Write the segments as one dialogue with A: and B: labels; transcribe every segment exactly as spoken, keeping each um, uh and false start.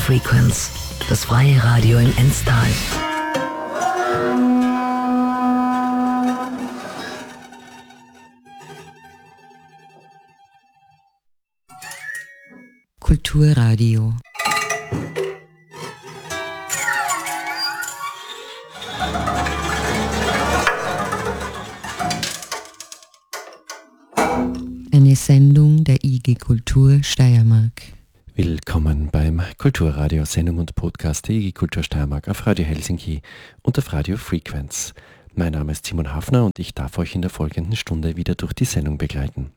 A: Frequenz, das freie Radio im Enstal.
B: Kulturradio. Eine Sendung der I G Kultur Steiermark.
C: Willkommen beim Kulturradio, Sendung und Podcast der I G Kultur Steiermark auf Radio Helsinki und auf Radio Frequenz. Mein Name ist Simon Hafner und ich darf euch in der folgenden Stunde wieder durch die Sendung begleiten.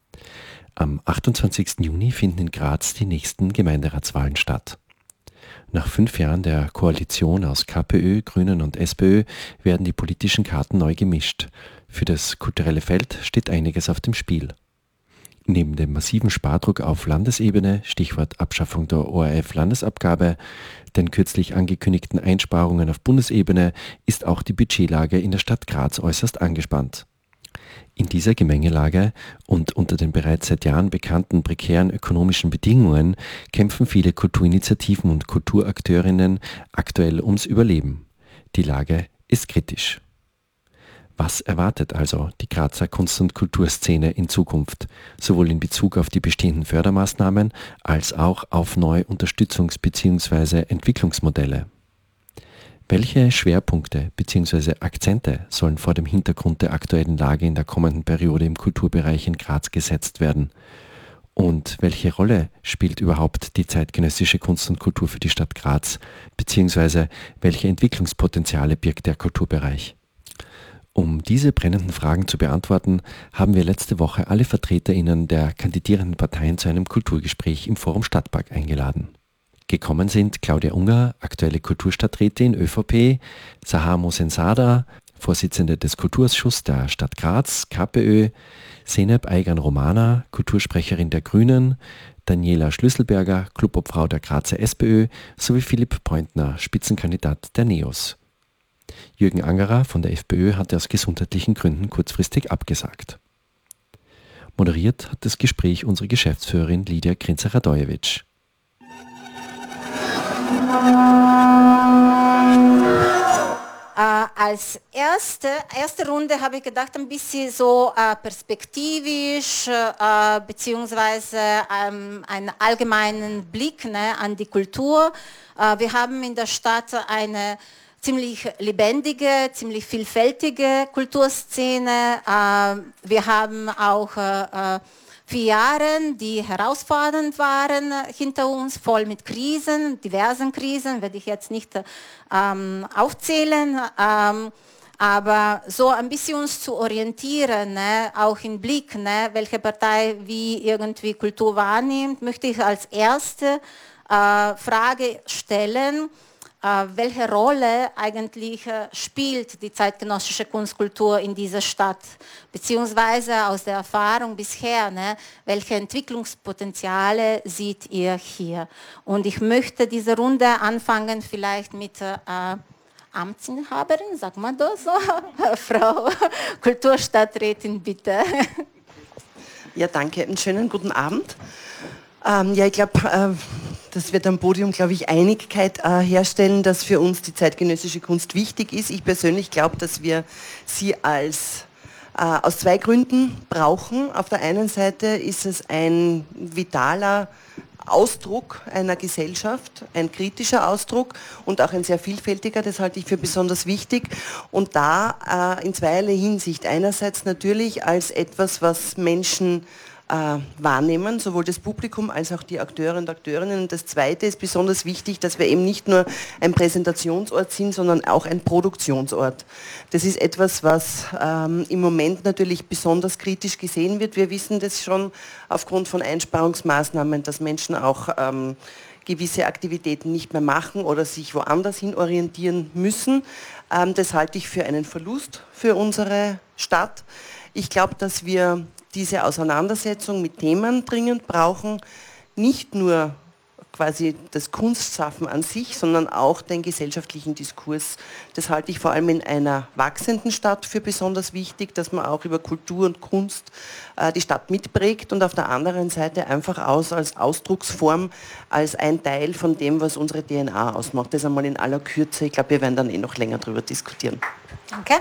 C: Am achtundzwanzigsten Juni finden in Graz die nächsten Gemeinderatswahlen statt. Nach fünf Jahren der Koalition aus KPÖ, Grünen und SPÖ werden die politischen Karten neu gemischt. Für das kulturelle Feld steht einiges auf dem Spiel. Neben dem massiven Spardruck auf Landesebene, Stichwort Abschaffung der O R F-Landesabgabe, den kürzlich angekündigten Einsparungen auf Bundesebene, ist auch die Budgetlage in der Stadt Graz äußerst angespannt. In dieser Gemengelage und unter den bereits seit Jahren bekannten prekären ökonomischen Bedingungen kämpfen viele Kulturinitiativen und Kulturakteurinnen aktuell ums Überleben. Die Lage ist kritisch. Was erwartet also die Grazer Kunst- und Kulturszene in Zukunft, sowohl in Bezug auf die bestehenden Fördermaßnahmen als auch auf neue Unterstützungs- bzw. Entwicklungsmodelle? Welche Schwerpunkte bzw. Akzente sollen vor dem Hintergrund der aktuellen Lage in der kommenden Periode im Kulturbereich in Graz gesetzt werden? Und welche Rolle spielt überhaupt die zeitgenössische Kunst und Kultur für die Stadt Graz, bzw. welche Entwicklungspotenziale birgt der Kulturbereich? Um diese brennenden Fragen zu beantworten, haben wir letzte Woche alle VertreterInnen der kandidierenden Parteien zu einem Kulturgespräch im Forum Stadtpark eingeladen. Gekommen sind Claudia Unger, aktuelle Kulturstadträtin ÖVP, Sahar Mohsen-Sada, Vorsitzende des Kulturausschusses der Stadt Graz, KPÖ, Zeynep Aygan-Romana, Kultursprecherin der Grünen, Daniela Schlüsselberger, Clubobfrau der Grazer SPÖ sowie Philipp Pointner, Spitzenkandidat der NEOS. Jürgen Angerer von der FPÖ hatte aus gesundheitlichen Gründen kurzfristig abgesagt. Moderiert hat das Gespräch unsere Geschäftsführerin Lidia Grinzer-Radojewitsch.
D: Äh, als erste, erste Runde habe ich gedacht, ein bisschen so äh, perspektivisch, äh, beziehungsweise ähm, einen allgemeinen Blick, ne, an die Kultur. Äh, wir haben in der Stadt eine ziemlich lebendige, ziemlich vielfältige Kulturszene. Äh, wir haben auch äh, vier Jahre, die herausfordernd waren, hinter uns, voll mit Krisen, diversen Krisen, werde ich jetzt nicht ähm, aufzählen, ähm, aber so ein bisschen uns zu orientieren, ne, auch im Blick, ne, welche Partei wie irgendwie Kultur wahrnimmt, möchte ich als erste äh, Frage stellen, Uh, welche Rolle eigentlich uh, spielt die zeitgenössische Kunstkultur in dieser Stadt, beziehungsweise aus der Erfahrung bisher, ne, welche Entwicklungspotenziale seht ihr hier? Und ich möchte diese Runde anfangen vielleicht mit uh, Amtsinhaberin, sag mal das so, Frau Kulturstadträtin, bitte.
E: Ja, danke, einen schönen guten Abend. Ähm, ja, ich glaube, äh, das wird am Podium, glaube ich, Einigkeit äh, herstellen, dass für uns die zeitgenössische Kunst wichtig ist. Ich persönlich glaube, dass wir sie als, äh, aus zwei Gründen brauchen. Auf der einen Seite ist es ein vitaler Ausdruck einer Gesellschaft, ein kritischer Ausdruck und auch ein sehr vielfältiger, das halte ich für besonders wichtig. Und da äh, in zweierlei Hinsicht. Einerseits natürlich als etwas, was Menschen Äh, wahrnehmen, sowohl das Publikum als auch die Akteure und Akteurinnen. Und das Zweite ist besonders wichtig, dass wir eben nicht nur ein Präsentationsort sind, sondern auch ein Produktionsort. Das ist etwas, was ähm, im Moment natürlich besonders kritisch gesehen wird. Wir wissen das schon aufgrund von Einsparungsmaßnahmen, dass Menschen auch ähm, gewisse Aktivitäten nicht mehr machen oder sich woanders hin orientieren müssen. Ähm, das halte ich für einen Verlust für unsere Stadt. Ich glaube, dass wir diese Auseinandersetzung mit Themen dringend brauchen, nicht nur quasi das Kunstschaffen an sich, sondern auch den gesellschaftlichen Diskurs. Das halte ich vor allem in einer wachsenden Stadt für besonders wichtig, dass man auch über Kultur und Kunst äh, die Stadt mitprägt und auf der anderen Seite einfach aus als Ausdrucksform, als ein Teil von dem, was unsere D N A ausmacht. Das einmal in aller Kürze. Ich glaube, wir werden dann eh noch länger darüber diskutieren.
D: Danke.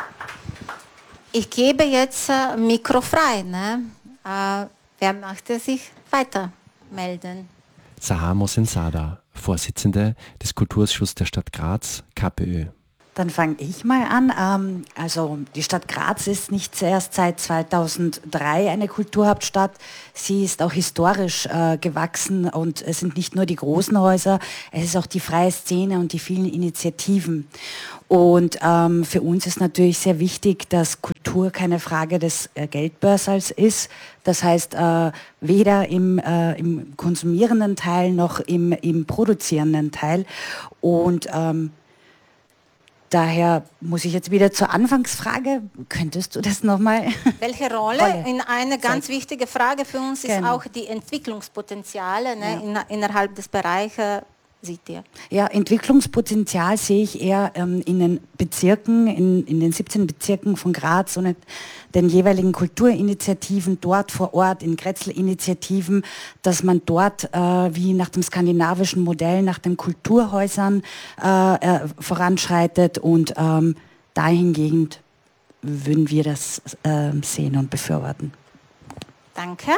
D: Ich gebe jetzt äh, Mikro frei. Ne? Äh, wer möchte sich weiter melden?
C: Sahar Mosensada, Vorsitzende des Kulturausschusses der Stadt Graz, K P Ö.
F: Dann fange ich mal an. Also die Stadt Graz ist nicht zuerst seit zweitausenddrei eine Kulturhauptstadt. Sie ist auch historisch äh, gewachsen und es sind nicht nur die großen Häuser, es ist auch die freie Szene und die vielen Initiativen. Und ähm, für uns ist natürlich sehr wichtig, dass Kultur keine Frage des äh, Geldbörsals ist. Das heißt, äh, weder im, äh, im konsumierenden Teil noch im, im produzierenden Teil. Und ähm, daher muss ich jetzt wieder zur Anfangsfrage. Könntest du das nochmal?
D: Welche Rolle?
F: Rolle.
D: In eine ganz
F: Zeig.
D: wichtige Frage für uns ist
F: Genau.
D: auch die Entwicklungspotenziale ne,
F: Ja.
D: in, innerhalb des Bereiches. Seht ihr?
F: Ja, Entwicklungspotenzial sehe ich eher ähm, in den Bezirken, in, in den siebzehn Bezirken von Graz und den jeweiligen Kulturinitiativen dort vor Ort, in Grätzl-Initiativen, dass man dort äh, wie nach dem skandinavischen Modell, nach den Kulturhäusern äh, äh, voranschreitet und ähm, dahingehend würden wir das äh, sehen und befürworten.
D: Danke.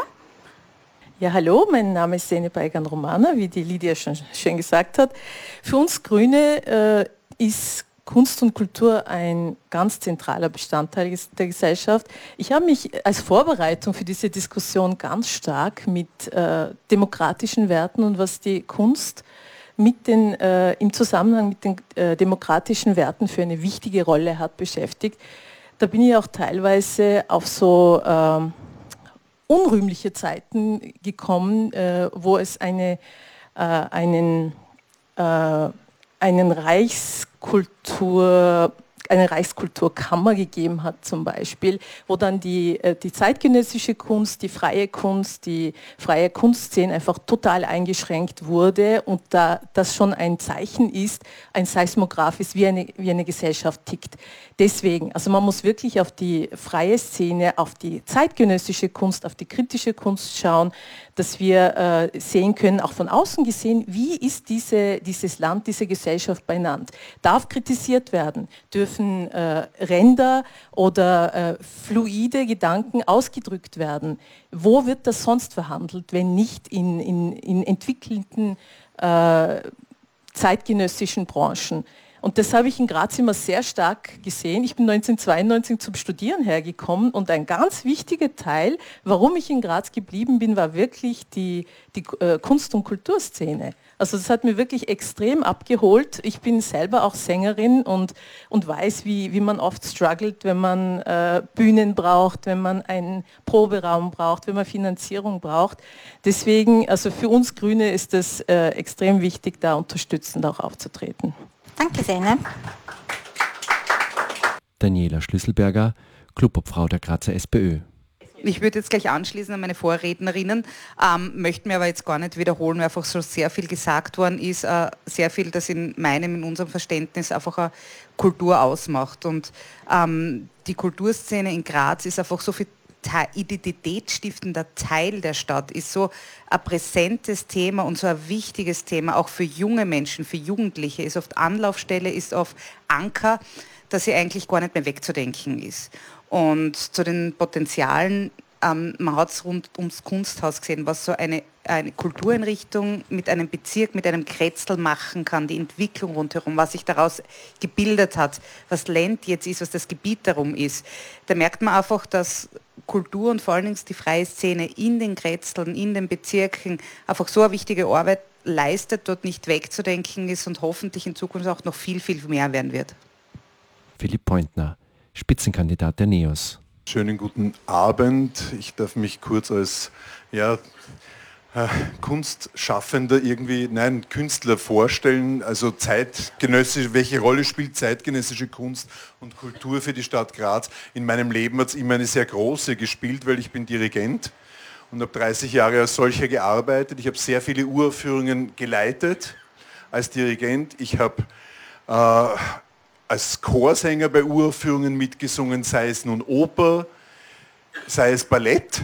G: Ja, hallo, mein Name ist Zeynep Aygan-Romana, wie die Lydia schon schön gesagt hat. Für uns Grüne äh, ist Kunst und Kultur ein ganz zentraler Bestandteil der Gesellschaft. Ich habe mich als Vorbereitung für diese Diskussion ganz stark mit äh, demokratischen Werten und was die Kunst mit den, äh, im Zusammenhang mit den äh, demokratischen Werten für eine wichtige Rolle hat beschäftigt. Da bin ich auch teilweise auf so äh, unrühmliche Zeiten gekommen, äh, wo es eine, äh, einen, äh, einen Reichskultur, eine Reichskulturkammer gegeben hat zum Beispiel, wo dann die, äh, die zeitgenössische Kunst, die freie Kunst, die freie Kunstszene einfach total eingeschränkt wurde und da das schon ein Zeichen ist, ein Seismograph ist, wie eine, wie eine Gesellschaft tickt. Deswegen, also man muss wirklich auf die freie Szene, auf die zeitgenössische Kunst, auf die kritische Kunst schauen, dass wir äh, sehen können, auch von außen gesehen, wie ist diese, dieses Land, diese Gesellschaft benannt. Darf kritisiert werden, dürfen äh, Ränder oder äh, fluide Gedanken ausgedrückt werden. Wo wird das sonst verhandelt, wenn nicht in, in, in entwickelten äh, zeitgenössischen Branchen? Und das habe ich in Graz immer sehr stark gesehen. Ich bin neunzehnhundertzweiundneunzig zum Studieren hergekommen und ein ganz wichtiger Teil, warum ich in Graz geblieben bin, war wirklich die, die äh, Kunst- und Kulturszene. Also das hat mir wirklich extrem abgeholt. Ich bin selber auch Sängerin und, und weiß, wie, wie man oft struggelt, wenn man äh, Bühnen braucht, wenn man einen Proberaum braucht, wenn man Finanzierung braucht. Deswegen, also für uns Grüne ist es äh, extrem wichtig, da unterstützend auch aufzutreten.
D: Danke, Zeynep.
C: Daniela Schlüsselberger, Clubobfrau der Grazer SPÖ.
H: Ich würde jetzt gleich anschließen an meine Vorrednerinnen, ähm, möchte mir aber jetzt gar nicht wiederholen, weil einfach so sehr viel gesagt worden ist, äh, sehr viel, das in meinem, in unserem Verständnis einfach eine Kultur ausmacht. Und ähm, die Kulturszene in Graz ist einfach so viel identitätsstiftender Teil der Stadt, ist so ein präsentes Thema und so ein wichtiges Thema, auch für junge Menschen, für Jugendliche, ist oft Anlaufstelle, ist oft Anker, dass sie eigentlich gar nicht mehr wegzudenken ist. Und zu den Potenzialen, ähm, man hat es rund ums Kunsthaus gesehen, was so eine, eine Kultureinrichtung mit einem Bezirk, mit einem Grätzl machen kann, die Entwicklung rundherum, was sich daraus gebildet hat, was Land jetzt ist, was das Gebiet darum ist. Da merkt man einfach, dass Kultur und vor allen Dingen die freie Szene in den Grätzln, in den Bezirken einfach so eine wichtige Arbeit leistet, dort nicht wegzudenken ist und hoffentlich in Zukunft auch noch viel, viel mehr werden wird.
C: Philipp Pointner, Spitzenkandidat der NEOS.
I: Schönen guten Abend. Ich darf mich kurz als ja, äh, Kunstschaffender irgendwie, nein, Künstler vorstellen. Also zeitgenössische, welche Rolle spielt zeitgenössische Kunst und Kultur für die Stadt Graz? In meinem Leben hat es immer eine sehr große gespielt, weil ich bin Dirigent. und habe dreißig Jahre als solcher gearbeitet. Ich habe sehr viele Uraufführungen geleitet als Dirigent. Ich habe äh, als Chorsänger bei Uraufführungen mitgesungen, sei es nun Oper, sei es Ballett.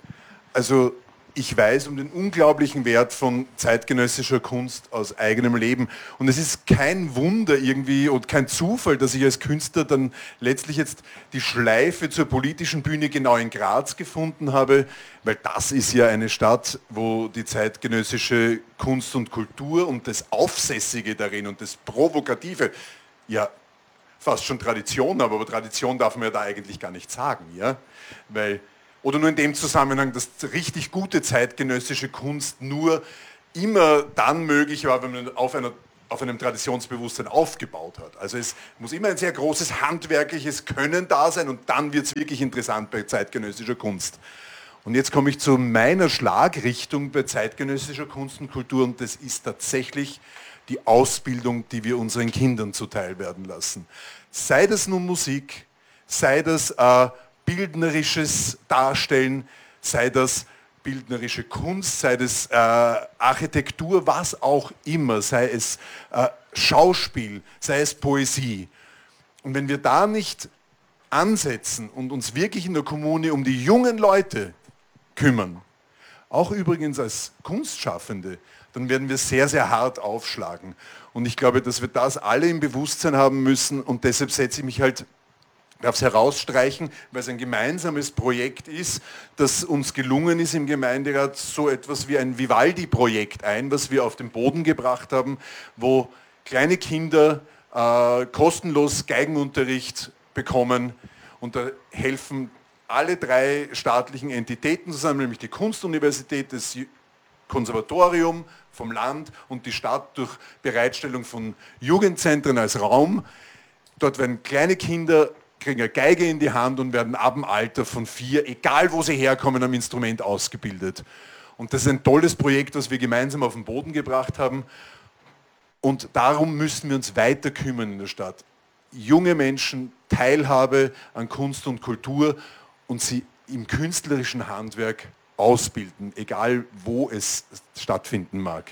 I: Also ich weiß um den unglaublichen Wert von zeitgenössischer Kunst aus eigenem Leben. Und es ist kein Wunder irgendwie und kein Zufall, dass ich als Künstler dann letztlich jetzt die Schleife zur politischen Bühne genau in Graz gefunden habe, weil das ist ja eine Stadt, wo die zeitgenössische Kunst und Kultur und das Aufsässige darin und das Provokative, ja fast schon Tradition, aber Tradition darf man ja da eigentlich gar nicht sagen, ja, weil oder nur in dem Zusammenhang, dass richtig gute zeitgenössische Kunst nur immer dann möglich war, wenn man auf, einer, auf einem Traditionsbewusstsein aufgebaut hat. Also es muss immer ein sehr großes handwerkliches Können da sein und dann wird es wirklich interessant bei zeitgenössischer Kunst. Und jetzt komme ich zu meiner Schlagrichtung bei zeitgenössischer Kunst und Kultur und das ist tatsächlich die Ausbildung, die wir unseren Kindern zuteil werden lassen. Sei das nun Musik, sei das äh, bildnerisches Darstellen, sei das bildnerische Kunst, sei das äh, Architektur, was auch immer, sei es äh, Schauspiel, sei es Poesie. Und wenn wir da nicht ansetzen und uns wirklich in der Kommune um die jungen Leute kümmern, auch übrigens als Kunstschaffende, dann werden wir sehr, sehr hart aufschlagen. Und ich glaube, dass wir das alle im Bewusstsein haben müssen und deshalb setze ich mich halt, darf es herausstreichen, weil es ein gemeinsames Projekt ist, das uns gelungen ist im Gemeinderat, so etwas wie ein Vivaldi-Projekt ein, was wir auf den Boden gebracht haben, wo kleine Kinder äh, kostenlos Geigenunterricht bekommen und da helfen alle drei staatlichen Entitäten zusammen, nämlich die Kunstuniversität, das Konservatorium vom Land und die Stadt durch Bereitstellung von Jugendzentren als Raum. Dort werden kleine Kinder kriegen eine Geige in die Hand und werden ab dem Alter von vier, egal wo sie herkommen, am Instrument ausgebildet. Und das ist ein tolles Projekt, das wir gemeinsam auf den Boden gebracht haben. Und darum müssen wir uns weiter kümmern in der Stadt. Junge Menschen, Teilhabe an Kunst und Kultur und sie im künstlerischen Handwerk ausbilden, egal wo es stattfinden mag.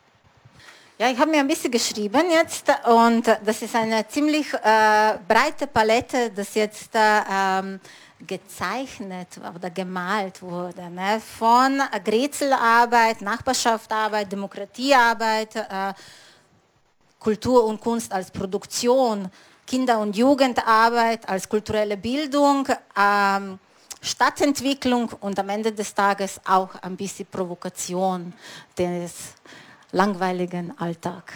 D: Ja, ich habe mir ein bisschen geschrieben jetzt und das ist eine ziemlich äh, breite Palette, das jetzt äh, ähm, gezeichnet oder gemalt wurde. Ne? Von Grätselarbeit, Nachbarschaftsarbeit, Demokratiearbeit, äh, Kultur und Kunst als Produktion, Kinder- und Jugendarbeit als kulturelle Bildung, ähm, Stadtentwicklung und am Ende des Tages auch ein bisschen Provokation des langweiligen Alltag.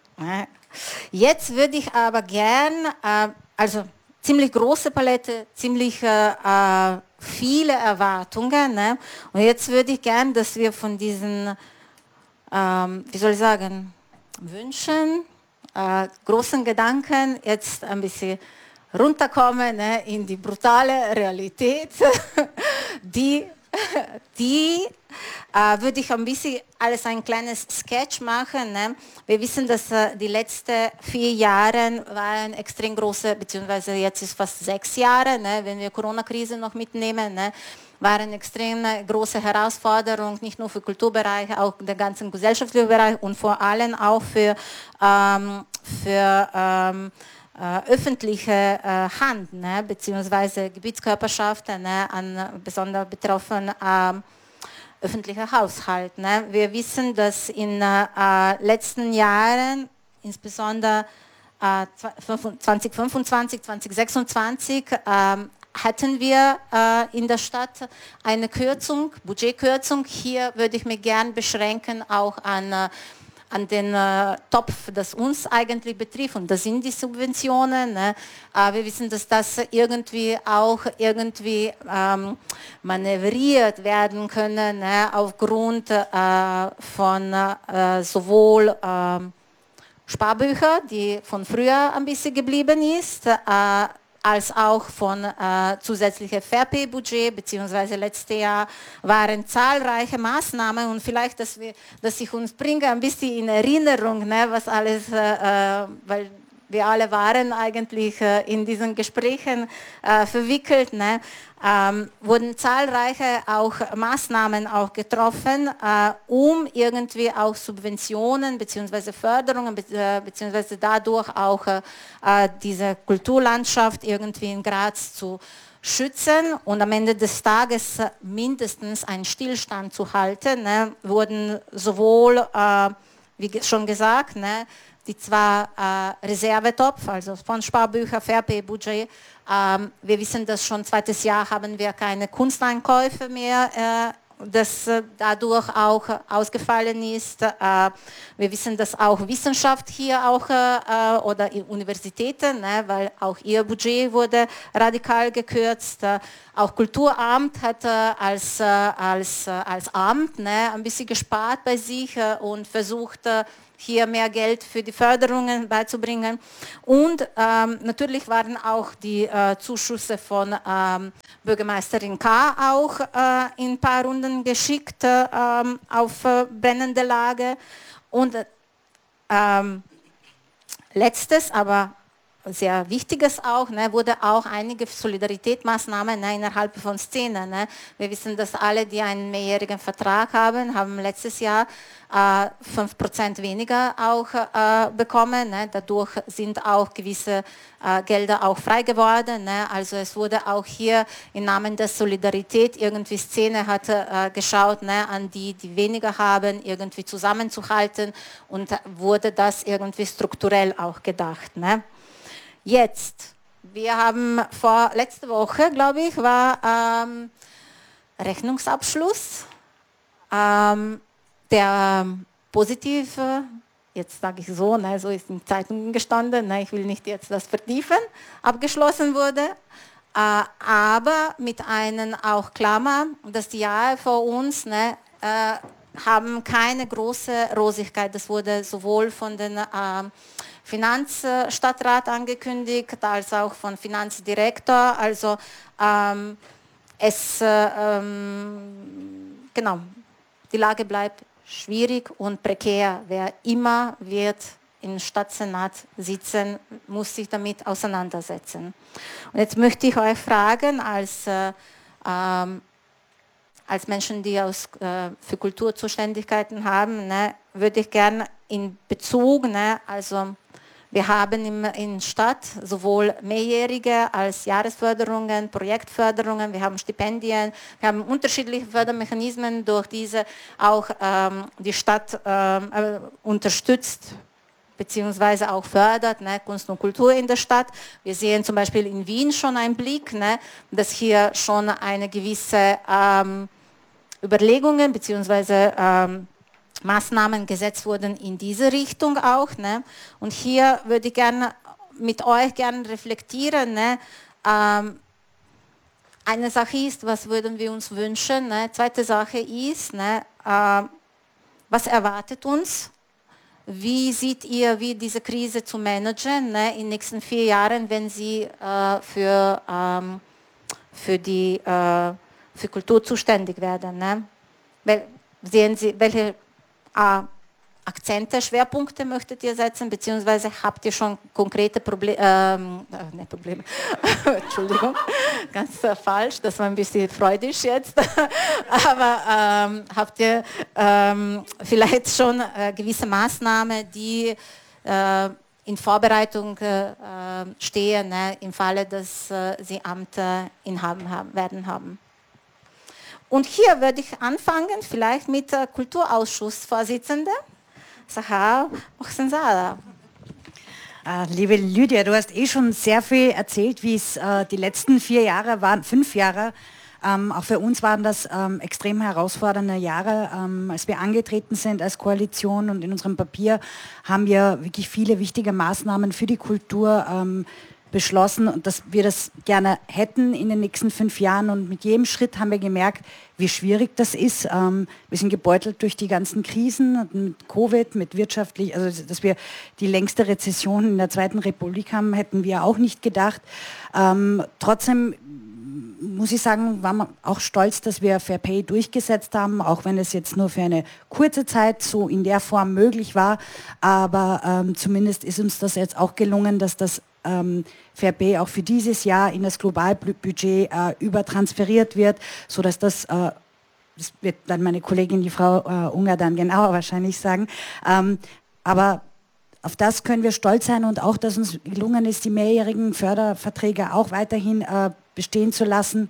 D: Jetzt würde ich aber gern, äh, also ziemlich große Palette, ziemlich äh, viele Erwartungen, ne? Und jetzt würde ich gern, dass wir von diesen, ähm, wie soll ich sagen, Wünschen, äh, großen Gedanken jetzt ein bisschen runterkommen, ne, in die brutale Realität, die Die äh, würde ich ein bisschen alles ein kleines Sketch machen. Ne? Wir wissen, dass äh, die letzten vier Jahre waren extrem große, beziehungsweise jetzt ist fast sechs Jahre, ne, wenn wir Corona-Krise noch mitnehmen, ne, waren extrem große Herausforderungen, nicht nur für Kulturbereich, auch der ganzen gesellschaftlichen Bereich und vor allem auch für, ähm, für ähm, Äh, öffentliche äh, Hand, ne, beziehungsweise Gebietskörperschaften, ne, an besonders betroffenen äh, öffentlicher Haushalt. Ne. Wir wissen, dass in äh, letzten Jahren, insbesondere äh, zwanzig fünfundzwanzig, zwanzig sechsundzwanzig, äh, hatten wir äh, in der Stadt eine Kürzung, Budgetkürzung. Hier würde ich mich gern beschränken auch an äh, an den äh, Topf, das uns eigentlich betrifft, und das sind die Subventionen. Ne? Äh, wir wissen, dass das irgendwie auch irgendwie ähm, manövriert werden können, ne? Aufgrund äh, von äh, sowohl äh, Sparbüchern, die von früher ein bisschen geblieben ist, äh, als auch von äh, zusätzlichen V R P-Budget, beziehungsweise letztes Jahr waren zahlreiche Maßnahmen und vielleicht, dass, wir, dass ich uns bringe ein bisschen in Erinnerung, ne, was alles, äh, weil wir alle waren eigentlich äh, in diesen Gesprächen äh, verwickelt, ne? ähm, wurden zahlreiche auch Maßnahmen auch getroffen, äh, um irgendwie auch Subventionen bzw. Förderungen be äh, bzw. dadurch auch äh, diese Kulturlandschaft irgendwie in Graz zu schützen und am Ende des Tages mindestens einen Stillstand zu halten. Ne? Wurden sowohl, äh, wie schon gesagt, ne, die zwar äh, Reservetopf, also von Sparbücher, Fairpay-Budget, ähm, wir wissen, dass schon zweites Jahr haben wir keine Kunsteinkäufe mehr, äh, das äh, dadurch auch äh, ausgefallen ist. Äh, wir wissen, dass auch Wissenschaft hier auch äh, oder Universitäten, ne, weil auch ihr Budget wurde radikal gekürzt. Äh, auch Kulturamt hat äh, als, äh, als, äh, als Amt, ne, ein bisschen gespart bei sich äh, und versucht, äh, hier mehr Geld für die Förderungen beizubringen. Und ähm, natürlich waren auch die äh, Zuschüsse von ähm, Bürgermeisterin K. auch äh, in ein paar Runden geschickt äh, auf äh, brennende Lage. Und ähm, letztes, aber sehr Wichtiges auch, ne, wurde auch einige Solidaritätsmaßnahmen, ne, innerhalb von Szene. Ne. Wir wissen, dass alle, die einen mehrjährigen Vertrag haben, haben letztes Jahr äh, fünf Prozent weniger auch äh, bekommen. Ne. Dadurch sind auch gewisse äh, Gelder auch frei geworden. Ne. Also es wurde auch hier im Namen der Solidarität irgendwie Szene hat äh, geschaut, ne, an die, die weniger haben, irgendwie zusammenzuhalten und wurde das irgendwie strukturell auch gedacht. Ne. Jetzt, wir haben vor letzte Woche, glaube ich, war ähm, Rechnungsabschluss, ähm, der positiv, jetzt sage ich so, ne, so ist in Zeitungen gestanden, ne, ich will nicht jetzt das vertiefen, abgeschlossen wurde, äh, aber mit einem auch Klammer, dass die Jahre vor uns, ne, äh, haben keine große Rosigkeit, das wurde sowohl von den äh, Finanzstadtrat angekündigt, als auch von Finanzdirektor. Also ähm, es, äh, ähm, genau, die Lage bleibt schwierig und prekär. Wer immer wird im Stadtsenat sitzen, muss sich damit auseinandersetzen. Und jetzt möchte ich euch fragen, als, äh, ähm, als Menschen, die aus, äh, für Kulturzuständigkeiten haben, ne, würde ich gerne in Bezug, ne, also wir haben in der Stadt sowohl mehrjährige als Jahresförderungen, Projektförderungen, wir haben Stipendien, wir haben unterschiedliche Fördermechanismen, durch diese auch ähm, die Stadt ähm, äh, unterstützt beziehungsweise auch fördert, ne, Kunst und Kultur in der Stadt. Wir sehen zum Beispiel in Wien schon einen Blick, ne, dass hier schon eine gewisse ähm, Überlegungen beziehungsweise ähm, Maßnahmen gesetzt wurden in diese Richtung auch. Ne? Und hier würde ich gerne mit euch gerne reflektieren. Ne? Ähm, eine Sache ist, was würden wir uns wünschen? Ne? Zweite Sache ist, ne, äh, was erwartet uns? Wie seht ihr, wie diese Krise zu managen, ne, in den nächsten vier Jahren, wenn sie äh, für, ähm, für, die, äh, für Kultur zuständig werden? Ne? Wel sehen Sie, welche äh, Akzente, Schwerpunkte möchtet ihr setzen, beziehungsweise habt ihr schon konkrete Proble ähm, äh, ne, Probleme, Entschuldigung, ganz äh, falsch, das war ein bisschen freudig jetzt, aber ähm, habt ihr ähm, vielleicht schon äh, gewisse Maßnahmen, die äh, in Vorbereitung äh, stehen, ne, im Falle, dass äh, sie Amt äh, inhaben haben, werden haben? Und hier würde ich anfangen, vielleicht mit der Kulturausschussvorsitzenden. Sahar Mohsenzada.
F: Äh, liebe Lydia, du hast eh schon sehr viel erzählt, wie es äh, die letzten vier Jahre waren, fünf Jahre. Ähm, auch für uns waren das ähm, extrem herausfordernde Jahre. Ähm, als wir angetreten sind als Koalition und in unserem Papier haben wir wirklich viele wichtige Maßnahmen für die Kultur ähm, beschlossen und dass wir das gerne hätten in den nächsten fünf Jahren. Und mit jedem Schritt haben wir gemerkt, wie schwierig das ist. Ähm, wir sind gebeutelt durch die ganzen Krisen, mit Covid, mit wirtschaftlich, also dass wir die längste Rezession in der Zweiten Republik haben, hätten wir auch nicht gedacht. Ähm, trotzdem muss ich sagen, waren wir auch stolz, dass wir Fair Pay durchgesetzt haben, auch wenn es jetzt nur für eine kurze Zeit so in der Form möglich war. Aber ähm, zumindest ist uns das jetzt auch gelungen, dass das ähm, Fair Pay auch für dieses Jahr in das Globalbudget äh, übertransferiert wird, sodass das, äh, das wird dann meine Kollegin, die Frau äh, Unger, dann genauer wahrscheinlich sagen, ähm, aber auf das können wir stolz sein und auch, dass uns gelungen ist, die mehrjährigen Förderverträge auch weiterhin äh, bestehen zu lassen.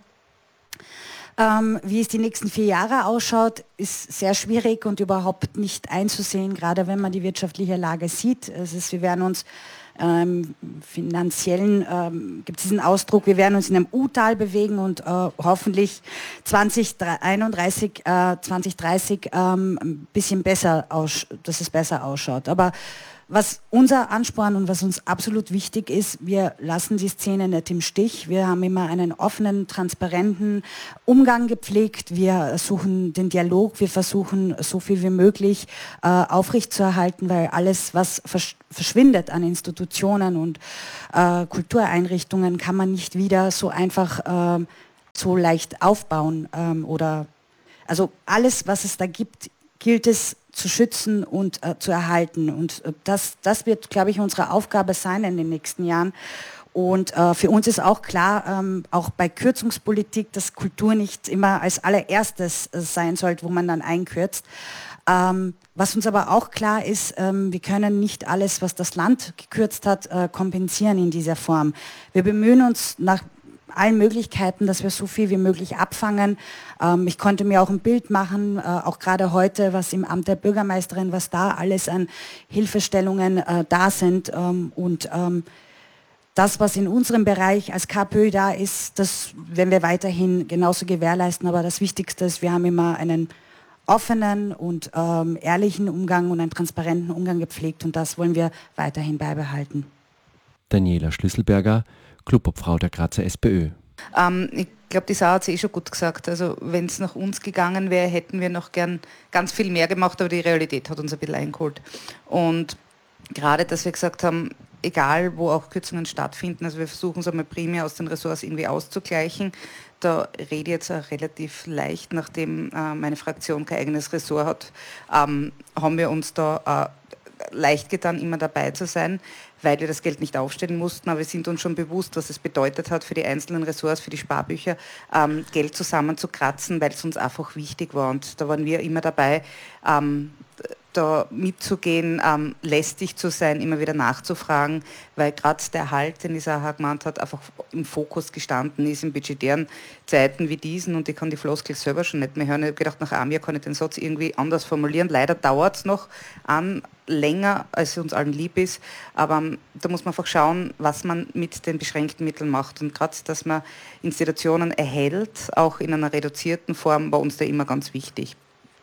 F: Ähm, wie es die nächsten vier Jahre ausschaut, ist sehr schwierig und überhaupt nicht einzusehen, gerade wenn man die wirtschaftliche Lage sieht. Es ist, wir werden uns ähm, finanziellen, ähm, gibt es diesen Ausdruck, wir werden uns in einem U-Tal bewegen und äh, hoffentlich zwanzig einunddreißig, äh, zwanzig dreißig ähm, ein bisschen besser, aus, dass es besser ausschaut. Aber was unser Ansporn und was uns absolut wichtig ist, wir lassen die Szene nicht im Stich. Wir haben immer einen offenen, transparenten Umgang gepflegt. Wir suchen den Dialog, wir versuchen so viel wie möglich äh, aufrechtzuerhalten, weil alles, was versch verschwindet an Institutionen und äh, Kultureinrichtungen, kann man nicht wieder so einfach äh, so leicht aufbauen. Ähm, oder also alles, was es da gibt, gilt es zu schützen und äh, zu erhalten. Und äh, das, das wird, glaube ich, unsere Aufgabe sein in den nächsten Jahren. Und äh, für uns ist auch klar, ähm, auch bei Kürzungspolitik, dass Kultur nicht immer als allererstes äh, sein sollte, wo man dann einkürzt. Ähm, was uns aber auch klar ist, ähm, wir können nicht alles, was das Land gekürzt hat, äh, kompensieren in dieser Form. Wir bemühen uns nach allen Möglichkeiten, dass wir so viel wie möglich abfangen. Ähm, ich konnte mir auch ein Bild machen, äh, auch gerade heute, was im Amt der Bürgermeisterin, was da alles an Hilfestellungen äh, da sind. Ähm, und ähm, das, was in unserem Bereich als KPÖ da ist, das werden wir weiterhin genauso gewährleisten. Aber das Wichtigste ist, wir haben immer einen offenen und ähm, ehrlichen Umgang und einen transparenten Umgang gepflegt und das wollen wir weiterhin beibehalten.
C: Daniela Schlüsselberger, Clubobfrau der Grazer SPÖ.
H: Ähm, ich glaube, die Sarah hat es eh schon gut gesagt. Also wenn es nach uns gegangen wäre, hätten wir noch gern ganz viel mehr gemacht, aber die Realität hat uns ein bisschen eingeholt. Und gerade, dass wir gesagt haben, egal wo auch Kürzungen stattfinden, also wir versuchen es einmal primär aus den Ressorts irgendwie auszugleichen. Da rede ich jetzt auch relativ leicht, nachdem äh, meine Fraktion kein eigenes Ressort hat, ähm, haben wir uns da äh, leicht getan, immer dabei zu sein, weil wir das Geld nicht aufstellen mussten, aber wir sind uns schon bewusst, was es bedeutet hat für die einzelnen Ressorts, für die Sparbücher, ähm, Geld zusammenzukratzen, weil es uns einfach wichtig war. Und da waren wir immer dabei, ähm, da mitzugehen, ähm, lästig zu sein, immer wieder nachzufragen, weil gerade der Halt, den die Sarah gemeint hat, einfach im Fokus gestanden ist in budgetären Zeiten wie diesen und ich kann die Floskel selber schon nicht mehr hören. Ich habe gedacht, nach einem Jahr kann ich den Satz irgendwie anders formulieren. Leider dauert es noch an, länger, als es uns allen lieb ist, aber ähm, da muss man einfach schauen, was man mit den beschränkten Mitteln macht und gerade, dass man Institutionen erhält, auch in einer reduzierten Form, war uns da immer ganz wichtig.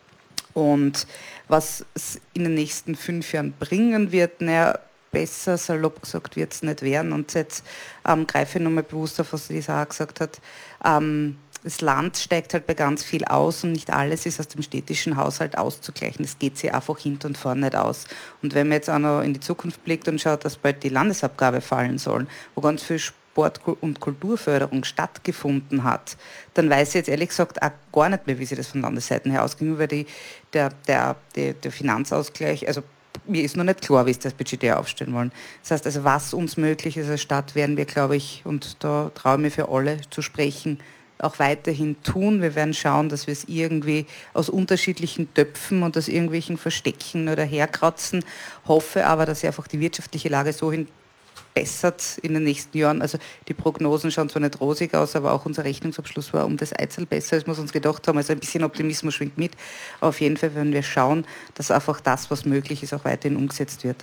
H: Und was es in den nächsten fünf Jahren bringen wird, naja, besser, salopp gesagt, wird es nicht werden. Und jetzt ähm, greife ich nochmal bewusst auf, was die Sarah gesagt hat. Ähm, das Land steigt halt bei ganz viel aus und nicht alles ist aus dem städtischen Haushalt auszugleichen. Das geht sich einfach hinten und vorne nicht aus. Und wenn man jetzt auch noch in die Zukunft blickt und schaut, dass bald die Landesabgabe fallen soll, wo ganz viel Sport- und Kulturförderung stattgefunden hat, dann weiß ich jetzt ehrlich gesagt auch gar nicht mehr, wie sich das von Landesseiten her ausging, weil die, der, der, der, der Finanzausgleich, also mir ist noch nicht klar, wie sie das budgetär aufstellen wollen. Das heißt, also was uns möglich ist als Stadt, werden wir, glaube ich, und da traue ich mir für alle zu sprechen, auch weiterhin tun. Wir werden schauen, dass wir es irgendwie aus unterschiedlichen Töpfen und aus irgendwelchen Verstecken oder herkratzen. Hoffe aber, dass sich einfach die wirtschaftliche Lage so hin bessert in den nächsten Jahren. Also die Prognosen schauen zwar nicht rosig aus, aber auch unser Rechnungsabschluss war um das Eizel besser, als wir uns gedacht haben. Also ein bisschen Optimismus schwingt mit. Aber auf jeden Fall werden wir schauen, dass einfach das, was möglich ist, auch weiterhin umgesetzt wird.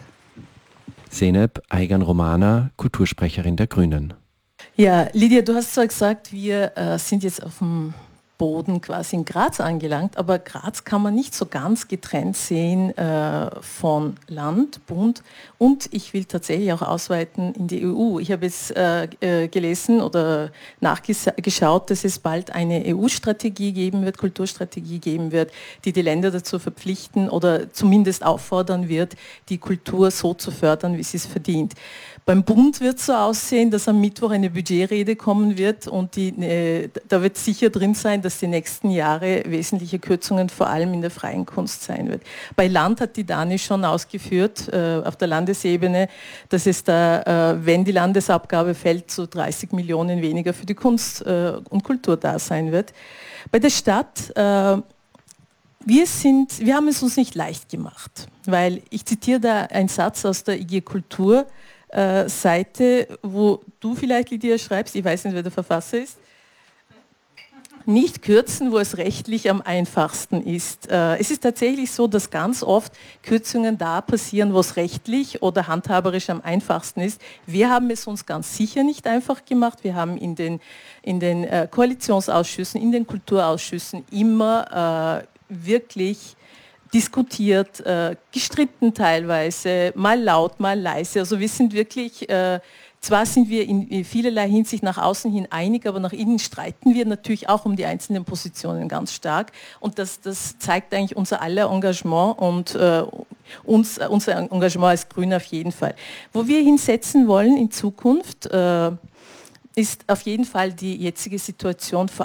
C: Zeynep Aygan-Romana, Kultursprecherin der Grünen.
G: Ja, Lydia, du hast zwar gesagt, wir äh, sind jetzt auf dem Boden quasi in Graz angelangt, aber Graz kann man nicht so ganz getrennt sehen äh, von Land, Bund und ich will tatsächlich auch ausweiten in die E U. Ich habe jetzt äh, äh, gelesen oder nachgeschaut, dass es bald eine E U-Strategie geben wird, Kulturstrategie geben wird, die die Länder dazu verpflichten oder zumindest auffordern wird, die Kultur so zu fördern, wie sie es verdient. Beim Bund wird es so aussehen, dass am Mittwoch eine Budgetrede kommen wird und die, äh, da wird sicher drin sein, dass die nächsten Jahre wesentliche Kürzungen vor allem in der freien Kunst sein wird. Bei Land hat die Dani schon ausgeführt, äh, auf der Landesebene, dass es da, äh, wenn die Landesabgabe fällt, so dreißig Millionen weniger für die Kunst äh, und Kultur da sein wird. Bei der Stadt, äh, wir, sind, wir haben es uns nicht leicht gemacht, weil ich zitiere da einen Satz aus der I G Kultur, Seite, wo du vielleicht, Lydia, schreibst, ich weiß nicht, wer der Verfasser ist, nicht kürzen, wo es rechtlich am einfachsten ist. Es ist tatsächlich so, dass ganz oft Kürzungen da passieren, wo es rechtlich oder handhaberisch am einfachsten ist. Wir haben es uns ganz sicher nicht einfach gemacht. Wir haben in den, in den Koalitionsausschüssen, in den Kulturausschüssen immer äh, wirklich diskutiert, äh, gestritten teilweise, mal laut, mal leise. Also wir sind wirklich, äh, zwar sind wir in vielerlei Hinsicht nach außen hin einig, aber nach innen streiten wir natürlich auch um die einzelnen Positionen ganz stark. Und das, das zeigt eigentlich unser aller Engagement und äh, uns, unser Engagement als Grüne auf jeden Fall. Wo wir hinsetzen wollen in Zukunft, äh, ist auf jeden Fall die jetzige Situation vor